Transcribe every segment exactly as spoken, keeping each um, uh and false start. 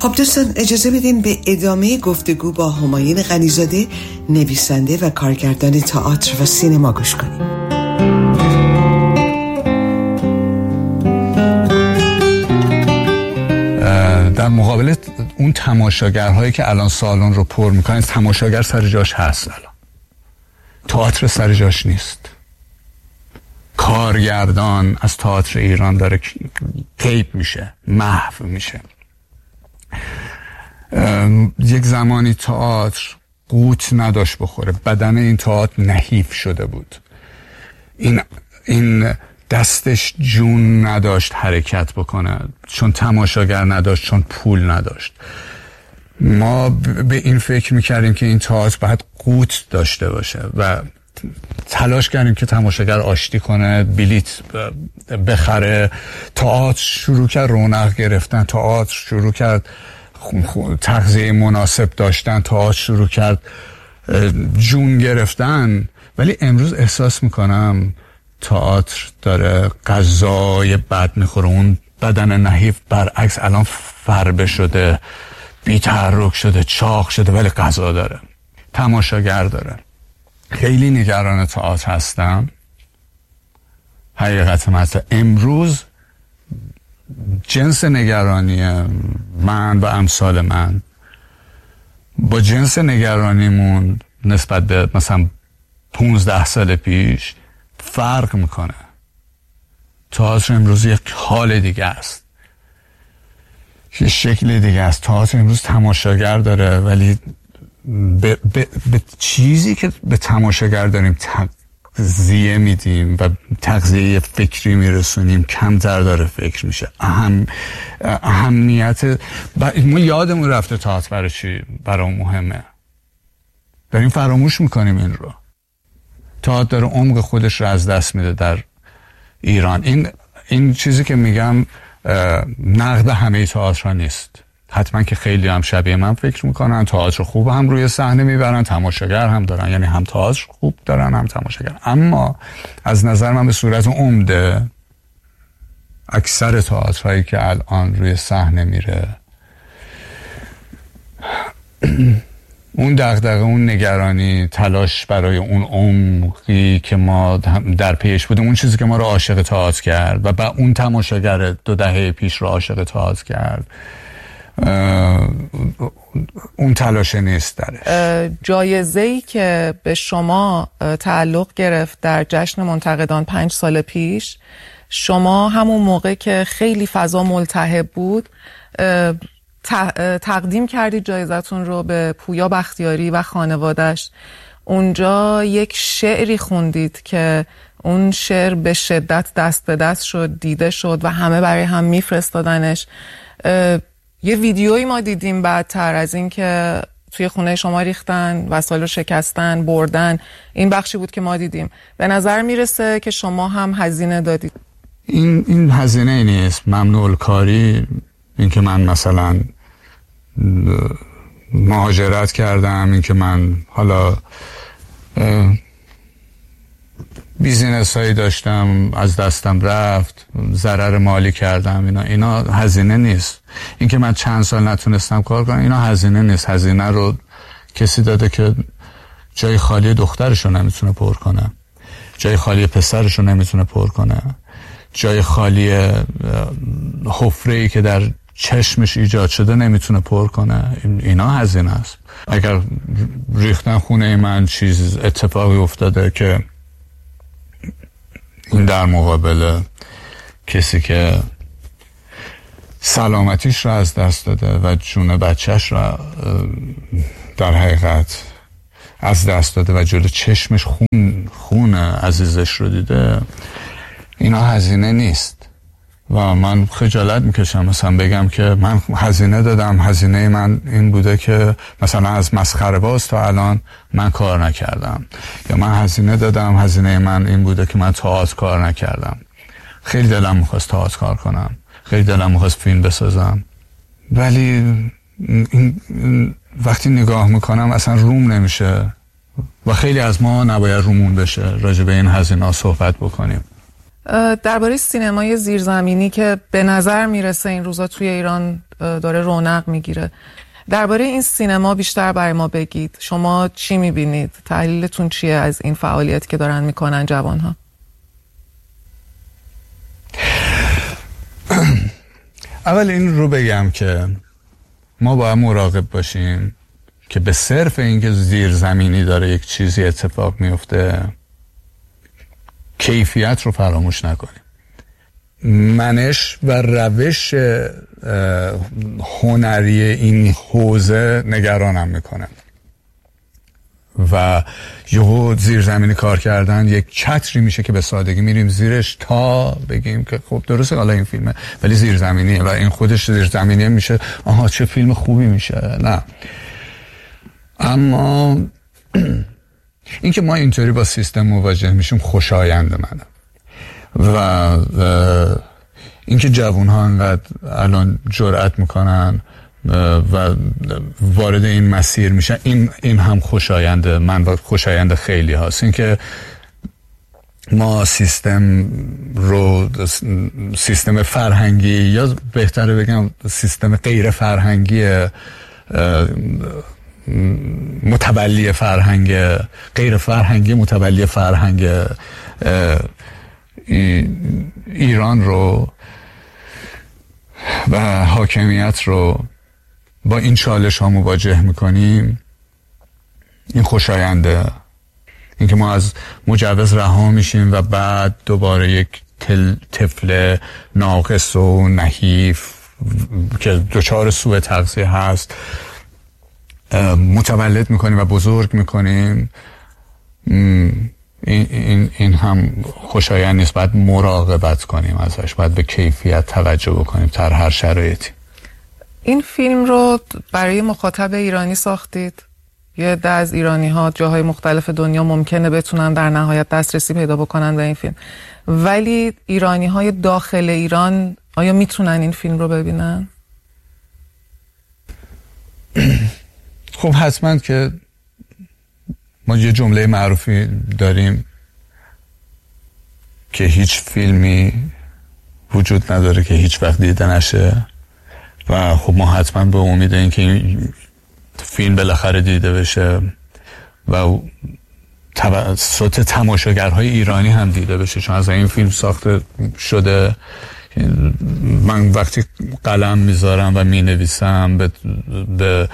خب دوستان اجازه بدین به ادامه گفتگو با همایون غنی‌زاده، نویسنده و کارگردان تئاتر و سینما گوش کنیم. در مقابل اون تماشاگرهایی که الان سالن رو پر میکنن، تماشاگر سر جاش هست، الان تئاتر سر جاش نیست. کارگردان از تئاتر ایران داره تیپ میشه، محو میشه. یک زمانی تئاتر قوت نداشت بخوره، بدن این تئاتر نحیف شده بود، این این دستش جون نداشت حرکت بکنه، چون تماشاگر نداشت، چون پول نداشت. ما به این فکر میکردیم که این تئاتر باید قوت داشته باشه و تلاش کردیم که تماشاگر آشتی کنه، بلیت بخره. تئاتر شروع کرد رونق گرفتن، تئاتر شروع کرد تغذیه مناسب داشتن، تئاتر شروع کرد جون گرفتن. ولی امروز احساس میکنم تئاتر داره غذای بد میخوره. اون بدن نحیف برعکس الان فربه شده، بی تحرک شده، چاق شده، ولی غذا داره، تماشاگر داره. خیلی نگران تئاتر هستم. حقیقت مثلا امروز جنس نگرانی من و امثال من با جنس نگرانیمون نسبت به مثلا پونزده سال پیش فرق میکنه. تئاتر امروز یک حال دیگه است، یک شکل دیگه است. تئاتر امروز تماشاگر داره، ولی به, به, به چیزی که به تماشاگر داریم تغذیه میدیم و تغذیه فکری میرسونیم کمتر داره فکر میشه. اهم اهمیت ما یادمون رفته تئاتر برای چی برای مهمه، داریم فراموش میکنیم این رو. تئاتر داره عمق خودش رو از دست میده در ایران. این این چیزی که میگم نقد همه تئاترها نیست. حتما که خیلی هم شبیه من فکر میکنن، تئاتر خوب هم روی صحنه میبرن، تماشاگر هم دارن، یعنی هم تئاتر خوب دارن هم تماشاگر. اما از نظر من به صورت عمده اکثر تئاترهایی که الان روی صحنه میره اون دغدغه، اون نگرانی، تلاش برای اون عمقی که ما در پیش بودیم، اون چیزی که ما رو عاشق تئاتر کرد و با اون تماشاگر دو دهه پیش رو عاشق تئاتر کرد، اون تلاش نیست درش. جایزه‌ای که به شما تعلق گرفت در جشن منتقدان پنج سال پیش، شما همون موقع که خیلی فضا ملتهب بود تقدیم کردید جایزتون رو به پویا بختیاری و خانوادش. اونجا یک شعری خوندید که اون شعر به شدت دست به دست شد، دیده شد و همه برای هم میفرستادنش. یه ویدیویی ما دیدیم بعدتر از این که توی خونه شما ریختن، وسایل رو شکستن، بردن. این بخشی بود که ما دیدیم. به نظر میرسه که شما هم هزینه دادید. این این هزینه نیست، ممنوع کاری. این که من مثلا مهاجرت کردم، این که من حالا بیزینس هایی داشتم از دستم رفت، ضرر مالی کردم، اینا اینا هزینه نیست. این که من چند سال نتونستم کار کنم، اینا هزینه نیست. هزینه رو کسی داده که جای خالی دخترش رو نمیتونه پر کنه، جای خالی پسرش رو نمیتونه پر کنه، جای خالی حفره‌ای که در چشمش ایجاد شده نمیتونه پر کنه. اینا هزینه است. اگر ریختن خونه من چیز اتفاقی افتاده که این در مقابل کسی که سلامتیش رو از دست داده و جون بچهش رو در حقیقت از دست داده و جلو چشمش خون خون عزیزش رو دیده، اینا هزینه نیست. و من خجالت میکشم مثلا بگم که من هزینه دادم، هزینه من این بوده که مثلا از مسخره باز تا الان من کار نکردم، یا من هزینه دادم، هزینه من این بوده که من تئاتر کار نکردم. خیلی دلم میخواست تئاتر کار کنم، خیلی دلم میخواست فیلم بسازم، ولی این وقتی نگاه میکنم اصلا روم نمیشه و خیلی از ما نباید رومون بشه راجع به این هزینه صحبت بکنیم. درباره سینمای زیرزمینی که به نظر میرسه این روزا توی ایران داره رونق میگیره، درباره این سینما بیشتر برای ما بگید. شما چی میبینید؟ تحلیلتون چیه از این فعالیتی که دارن میکنن جوانها؟ اول این رو بگم که ما باید مراقب باشیم که به صرف اینکه زیرزمینی داره یک چیزی اتفاق میفته کیفیت رو فراموش نکنیم. منش و روش هنری این حوزه نگرانم میکنه و یهو زیرزمینی کار کردن یک چتری میشه که به سادگی میریم زیرش تا بگیم که خب درسته حالا این فیلمه ولی زیرزمینیه و این خودش زیرزمینیه میشه آها چه فیلم خوبی میشه. نه، اما این که ما اینطوری با سیستم مواجه میشیم خوشایند منه و این که جوان ها انقدر الان جرأت میکنن و وارد این مسیر میشن این این هم خوشایند من و خوشایند خیلی هاست. این که ما سیستم رو سیستم فرهنگی یا بهتره بگم سیستم غیر فرهنگی متولی فرهنگ غیر فرهنگی متولی فرهنگ ایران رو و حاکمیت رو با این چالش ها مواجه میکنیم. این خوشاینده، اینکه ما از مجوز رها میشیم و بعد دوباره یک تل طفل ناقص و نحیف که دچار سوء تغذیه هست متولد میکنیم و بزرگ میکنیم. این, این, این هم خوشایند نیست. باید مراقبت کنیم ازش، باید به کیفیت توجه بکنیم در هر شرایطی. این فیلم رو برای مخاطب ایرانی ساختید؟ یه ده از ایرانی ها جاهای مختلف دنیا ممکنه بتونن در نهایت دسترسی پیدا بکنن به این فیلم، ولی ایرانی های داخل ایران آیا میتونن این فیلم رو ببینن؟ خب حتما که ما یه جمله معروفی داریم که هیچ فیلمی وجود نداره که هیچ وقت دیده نشه و خب ما حتما به امید این که این فیلم بالاخره دیده بشه و توسط تماشاگرهای ایرانی هم دیده بشه، چون از این فیلم ساخته شده. من وقتی قلم میذارم و مینویسم به, به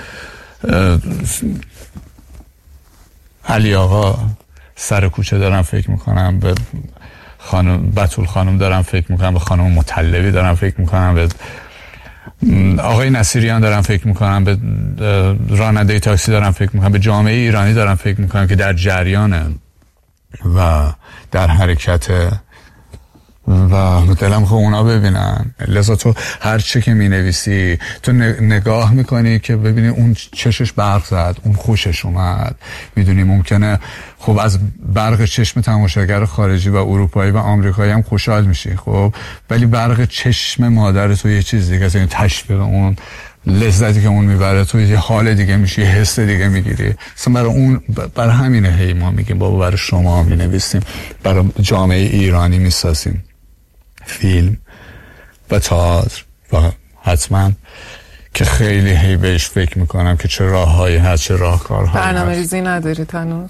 علی آقا سر کوچه دارم فکر میکنم، به خانم بتول خانم دارم فکر میکنم، به خانم مطلبی دارم فکر میکنم، به آقای نصیریان دارم فکر میکنم، به راننده تاکسی دارم فکر میکنم، به جامعه ایرانی دارم فکر میکنم که در جریانه و در حرکته و دلم خب اونا ببینن. لذا تو هر چه که می نویسی تو نگاه میکنی که ببینی اون چشش برق زد، اون خوشش اومد. میدونی ممکنه خب از برق چشم تماشاگر خارجی و اروپایی و آمریکایی هم خوشحال میشی، خب ولی برق چشم مادر تو یه چیز دیگه است. این تشویق اون لذتی که اون میبره تو یه حال دیگه میشی، یه حس دیگه میگیری. اصلا برای اون برای همینه هی ما میگیم بابا برای شما می نویسیم، برای جامعه ایرانی میسازیم فیلم و تئاتر و حتما که خیلی هی بهش فکر میکنم که چه راههایی هست، چه راهکارهایی هست. برنامه ریزی ندارید هنوز؟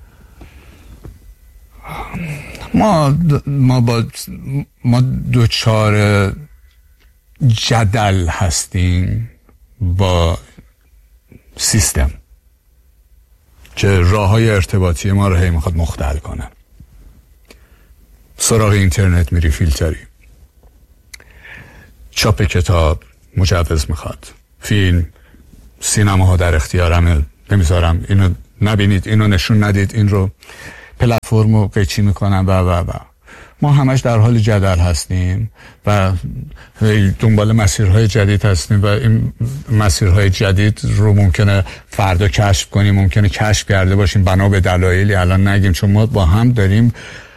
ما ما با ما دوچار جدل هستیم با سیستم که راههای ارتباطی ما رو هی میخواد مختل کنه. سراغ اینترنت میری فیلتری، چاپ کتاب مجوز میخواد، فیلم سینماها در اختیارمه، نمیذارم اینو نبینید، اینو نشون ندید، این رو پلتفرمو قیچی میکنم و و و ما همش در حال جدل هستیم و دنبال مسیرهای جدید هستیم و این مسیرهای جدید رو ممکنه فردا کشف کنیم، ممکنه کشف کرده باشیم بنا به دلایلی الان نگیم، چون ما با هم داریم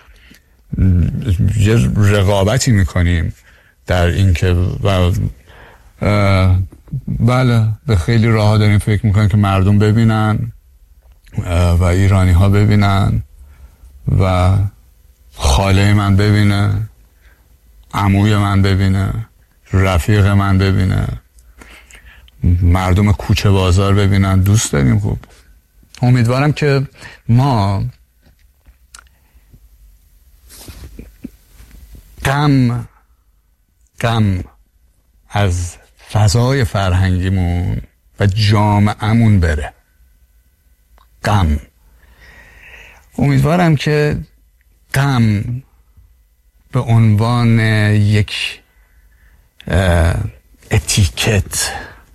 یه رقابتی میکنیم در این که و بله به خیلی راه ها داریم فکر میکنیم که مردم ببینن و ایرانی ها ببینن و خاله من ببینه عموی من ببینه، رفیق من ببینه، مردم کوچه بازار ببینن. دوست داریم. خوب امیدوارم که ما غم غم از فضای فرهنگیمون و جامعه‌مون بره. غم امیدوارم که غم به عنوان یک اتیکت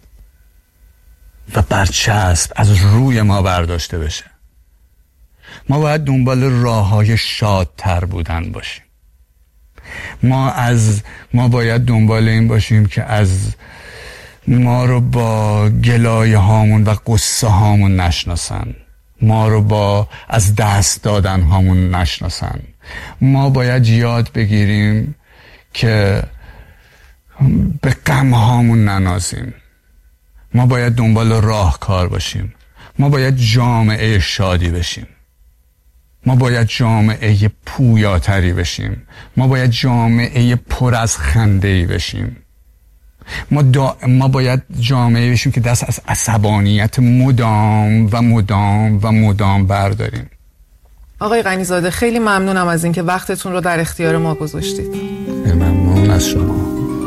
و برچسب از روی ما برداشته بشه. ما باید دنبال راه‌های شادتر بودن باشیم. ما از ما باید دنبال این باشیم که از ما رو با گلایه هامون و قصه هامون نشناسن، ما رو با از دست دادن هامون نشناسن. ما باید یاد بگیریم که به غم هامون ننازیم. ما باید دنبال راهکار باشیم. ما باید جامعه شادی بشیم. ما باید جامعه پویاتری بشیم. ما باید جامعه پر از خنده‌ای بشیم. ما, دا... ما باید جامعه بشیم که دست از عصبانیت مدام و مدام و مدام برداریم. آقای غنی‌زاده خیلی ممنونم از اینکه وقتتون رو در اختیار ما گذاشتید. ممنون از شما.